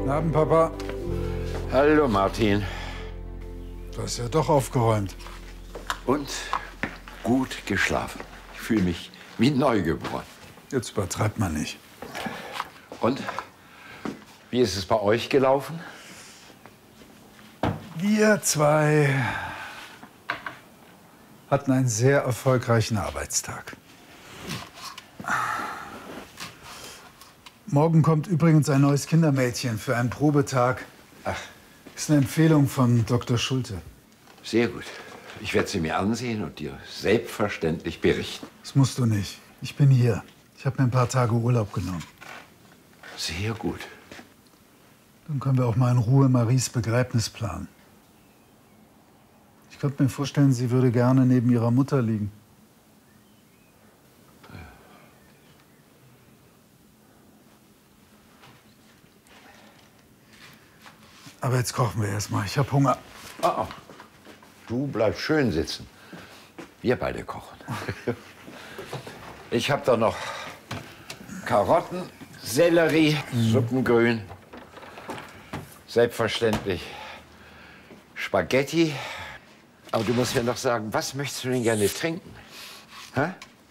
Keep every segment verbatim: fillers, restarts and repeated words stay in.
Guten Abend, Papa. Hallo, Martin. Du hast ja doch aufgeräumt. Und gut geschlafen. Ich fühle mich wie neugeboren. Jetzt übertreibt man nicht. Und? Wie ist es bei euch gelaufen? Wir zwei hatten einen sehr erfolgreichen Arbeitstag. Morgen kommt übrigens ein neues Kindermädchen für einen Probetag. Ach. Ist eine Empfehlung von Doktor Schulte. Sehr gut. Ich werde sie mir ansehen und dir selbstverständlich berichten. Das musst du nicht. Ich bin hier. Ich habe mir ein paar Tage Urlaub genommen. Sehr gut. Dann können wir auch mal in Ruhe Maries Begräbnis planen. Ich könnte mir vorstellen, sie würde gerne neben ihrer Mutter liegen. Aber jetzt kochen wir erst mal. Ich habe Hunger. Ah, du bleibst schön sitzen. Wir beide kochen. Ich habe da noch Karotten, Sellerie, Suppengrün. Selbstverständlich Spaghetti. Aber du musst mir noch sagen, was möchtest du denn gerne trinken? Hä?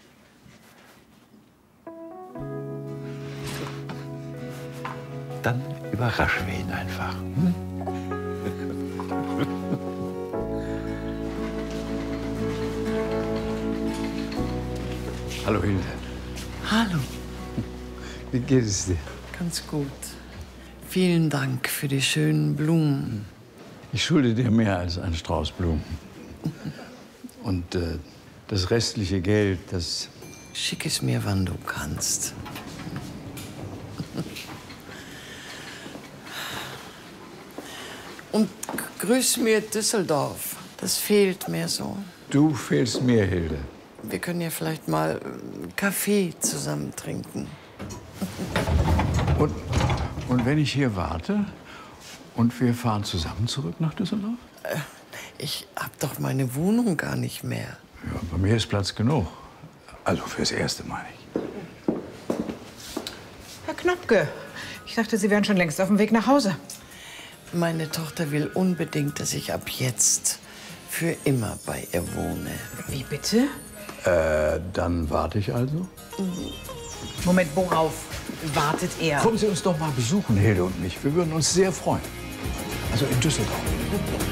Dann überraschen wir ihn einfach. Hm? Hallo, Hilde. Hallo, Wie geht es dir? ganz gut. Vielen Dank für die schönen Blumen. Ich schulde dir mehr als einen Strauß Blumen. Und äh, das restliche Geld, das... Schick es mir, wann du kannst. Und grüß mir Düsseldorf. Das fehlt mir so. Du fehlst mir, Hilde. Wir können ja vielleicht mal äh, Kaffee zusammen trinken. Und, und wenn ich hier warte und wir fahren zusammen zurück nach Düsseldorf? Äh, ich hab doch meine Wohnung gar nicht mehr. Ja, bei mir ist Platz genug. Also fürs Erste, meine ich. Herr Knopke, ich dachte, Sie wären schon längst auf dem Weg nach Hause. Meine Tochter will unbedingt, dass ich ab jetzt für immer bei ihr wohne. Wie bitte? Äh, dann warte ich also. Moment, worauf wartet er? Kommen Sie uns doch mal besuchen, Hilde und mich. Wir würden uns sehr freuen. Also in Düsseldorf.